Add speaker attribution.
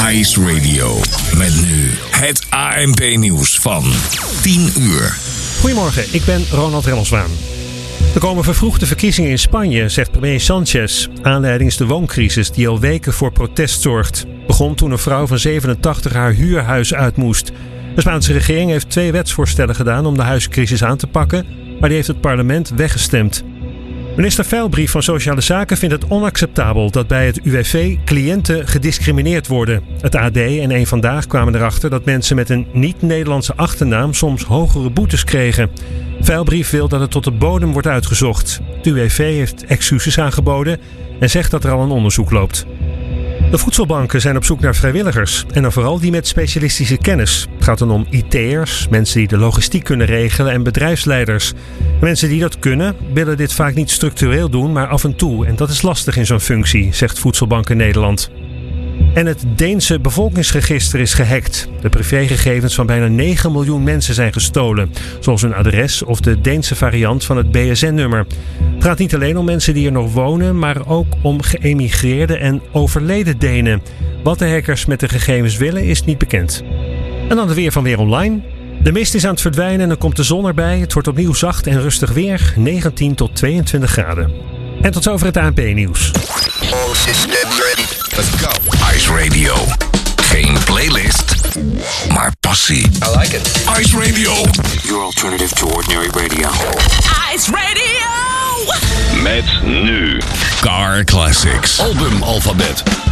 Speaker 1: Ice Radio. Met nu het ANP-nieuws van 10 uur.
Speaker 2: Goedemorgen, ik ben Ronald Remmelswaan. Er komen vervroegde verkiezingen in Spanje, zegt premier Sanchez. Aanleiding is de wooncrisis die al weken voor protest zorgt. Begon toen een vrouw van 87 haar huurhuis uit moest. De Spaanse regering heeft 2 wetsvoorstellen gedaan om de huiscrisis aan te pakken, maar die heeft het parlement weggestemd. Minister Veilbrief van Sociale Zaken vindt het onacceptabel dat bij het UWV cliënten gediscrimineerd worden. Het AD en Eén Vandaag kwamen erachter dat mensen met een niet-Nederlandse achternaam soms hogere boetes kregen. Veilbrief wil dat het tot de bodem wordt uitgezocht. Het UWV heeft excuses aangeboden en zegt dat er al een onderzoek loopt. De voedselbanken zijn op zoek naar vrijwilligers en dan vooral die met specialistische kennis. Het gaat dan om IT'ers, mensen die de logistiek kunnen regelen en bedrijfsleiders. Mensen die dat kunnen, willen dit vaak niet structureel doen, maar af en toe. En dat is lastig in zo'n functie, zegt Voedselbanken Nederland. En het Deense bevolkingsregister is gehackt. De privégegevens van bijna 9 miljoen mensen zijn gestolen. Zoals hun adres of de Deense variant van het BSN-nummer. Het gaat niet alleen om mensen die er nog wonen, maar ook om geëmigreerde en overleden Denen. Wat de hackers met de gegevens willen is niet bekend. En dan het weer van Weer Online. De mist is aan het verdwijnen en dan komt de zon erbij. Het wordt opnieuw zacht en rustig weer, 19 tot 22 graden. En tot zover het ANP-nieuws.
Speaker 1: All systems ready. Let's go. Ice Radio. Geen playlist, maar passie.
Speaker 3: I like it.
Speaker 1: Ice Radio.
Speaker 4: Your alternative to ordinary radio.
Speaker 5: Ice Radio!
Speaker 6: Met nu
Speaker 1: Car Classics.
Speaker 6: Album Alphabet.